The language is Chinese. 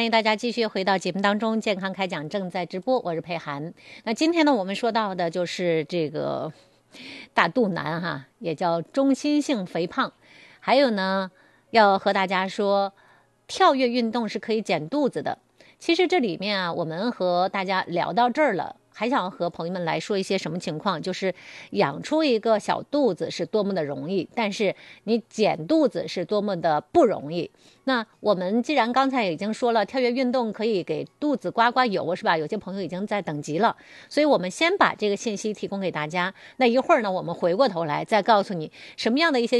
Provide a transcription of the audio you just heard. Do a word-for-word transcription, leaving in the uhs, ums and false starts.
欢迎大家继续回到节目当中，健康开讲正在直播，我是佩涵。那今天呢，我们说到的就是这个大肚腩哈，也叫中心性肥胖。还有呢，要和大家说，跳跃运动是可以减肚子的。其实这里面啊，我们和大家聊到这儿了。还想和朋友们来说一些什么情况，就是养出一个小肚子是多么的容易，但是你减肚子是多么的不容易。那我们既然刚才已经说了，跳跃运动可以给肚子刮刮油，是吧？有些朋友已经在等急了，所以我们先把这个信息提供给大家。那一会儿呢，我们回过头来再告诉你什么样的一些